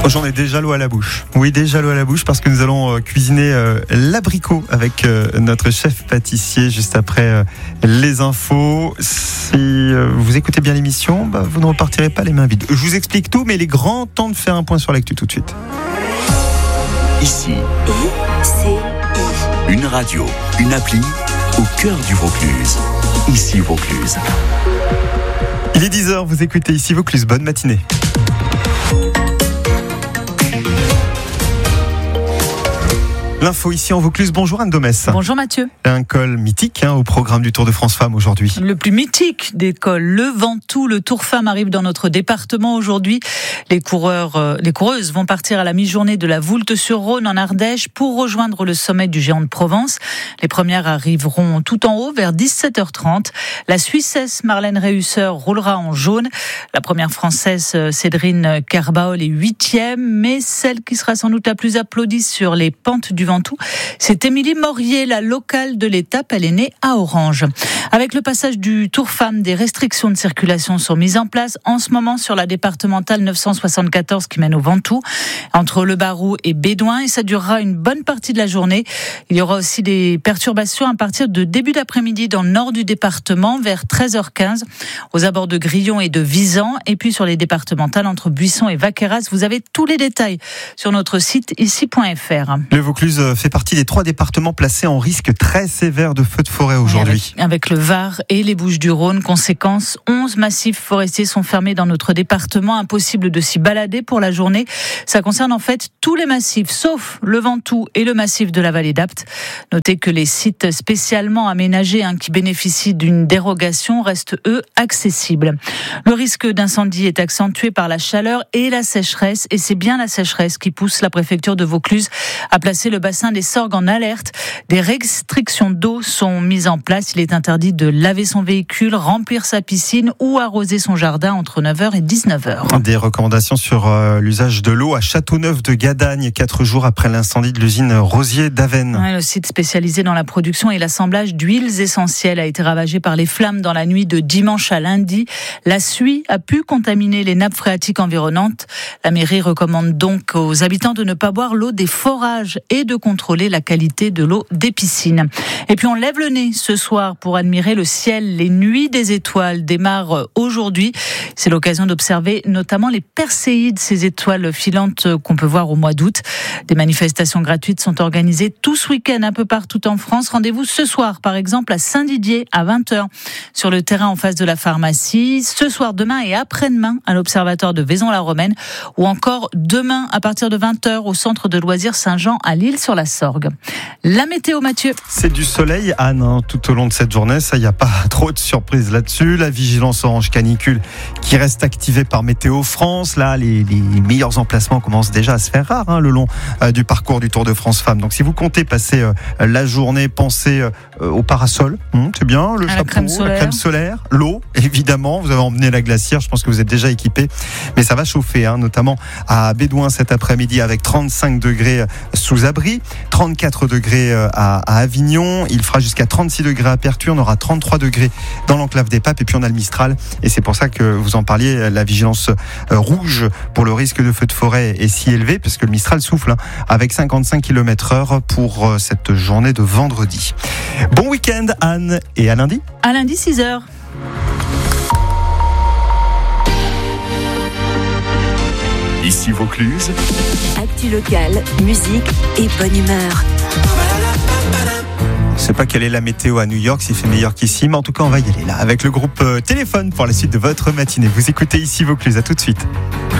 J'en ai déjà l'eau à la bouche. Oui, déjà l'eau à la bouche parce que nous allons cuisiner l'abricot avec notre chef pâtissier juste après les infos. Si vous écoutez bien l'émission, vous ne repartirez pas les mains vides. Je vous explique tout, mais il est grand temps de faire un point sur l'actu tout de suite. Ici, une radio, une appli au cœur du Vaucluse. Ici Vaucluse. Il est 10h, vous écoutez Ici Vaucluse. Bonne matinée. L'info ici en Vaucluse. Bonjour Anne Domès. Bonjour Mathieu. Un col mythique au programme du Tour de France Femmes aujourd'hui. Le plus mythique des cols, le Ventoux. Le Tour Femmes arrive dans notre département aujourd'hui. Les coureuses vont partir à la mi-journée de la Voulte-sur-Rhône en Ardèche pour rejoindre le sommet du Géant de Provence. Les premières arriveront tout en haut vers 17h30. La Suissesse Marlène Reusser roulera en jaune. La première Française Cédrine Kerbaol est 8e, mais celle qui sera sans doute la plus applaudie sur les pentes du Ventoux, c'est Émilie Morier, la locale de l'étape. Elle est née à Orange. Avec le passage du Tour Femmes, des restrictions de circulation sont mises en place en ce moment sur la départementale 974 qui mène au Ventoux, entre Le Barou et Bédouin, et ça durera une bonne partie de la journée. Il y aura aussi des perturbations à partir de début d'après-midi dans le nord du département, vers 13h15, aux abords de Grillon et de Visan, et puis sur les départementales entre Buisson et Vaqueras. Vous avez tous les détails sur notre site ici.fr. Le Vaucluse fait partie des 3 départements placés en risque très sévère de feux de forêt aujourd'hui. Avec le Var et les Bouches-du-Rhône, conséquence, 11 massifs forestiers sont fermés dans notre département. Impossible de s'y balader pour la journée. Ça concerne en fait tous les massifs, sauf le Ventoux et le massif de la vallée d'Apt. Notez que les sites spécialement aménagés qui bénéficient d'une dérogation restent, eux, accessibles. Le risque d'incendie est accentué par la chaleur et la sécheresse, et c'est bien la sécheresse qui pousse la préfecture de Vaucluse à placer le bassin des Sorgues en alerte. Des restrictions d'eau sont mises en place. Il est interdit de laver son véhicule, remplir sa piscine ou arroser son jardin entre 9h et 19h. Des recommandations sur l'usage de l'eau à Châteauneuf de Gadagne, 4 jours après l'incendie de l'usine Rosier d'Avesnes. Ouais, le site spécialisé dans la production et l'assemblage d'huiles essentielles a été ravagé par les flammes dans la nuit de dimanche à lundi. La suie a pu contaminer les nappes phréatiques environnantes. La mairie recommande donc aux habitants de ne pas boire l'eau des forages et de contrôler la qualité de l'eau des piscines. Et puis on lève le nez ce soir pour admirer le ciel. Les nuits des étoiles démarrent aujourd'hui. C'est l'occasion d'observer notamment les perséides, ces étoiles filantes qu'on peut voir au mois d'août. Des manifestations gratuites sont organisées tout ce week-end un peu partout en France. Rendez-vous ce soir par exemple à Saint-Didier à 20h sur le terrain en face de la pharmacie. Ce soir, demain et après-demain à l'Observatoire de Vaison-la-Romaine, ou encore demain à partir de 20h au centre de loisirs Saint-Jean à L'Isle-sur-la-Sorgue. La météo, Mathieu. C'est du soleil, Anne, tout au long de cette journée. Ça, il n'y a pas trop de surprises là-dessus. La vigilance orange canicule qui reste activée par Météo France. Là, les meilleurs emplacements commencent déjà à se faire rares le long du parcours du Tour de France Femmes. Donc, si vous comptez passer la journée, pensez au parasol. C'est bien, le chapeau, la crème solaire, l'eau, évidemment. Vous avez emmené la glacière, je pense que vous êtes déjà équipé. Mais ça va chauffer, notamment à Bédouin cet après-midi avec 35 degrés sous abri, 34 degrés à Avignon, il fera jusqu'à 36 degrés à Pertuis, on aura 33 degrés dans l'enclave des Papes, et puis on a le Mistral, et c'est pour ça que vous en parliez, la vigilance rouge pour le risque de feu de forêt est si élevée, parce que le Mistral souffle avec 55 km/h pour cette journée de vendredi. Bon week-end Anne, et à lundi. À lundi 6h. Ici Vaucluse. Actu locale, musique et bonne humeur. Je ne sais pas quelle est la météo à New York, s'il fait meilleur qu'ici, mais en tout cas on va y aller là avec le groupe Téléphone pour la suite de votre matinée. Vous écoutez Ici Vaucluse, à tout de suite.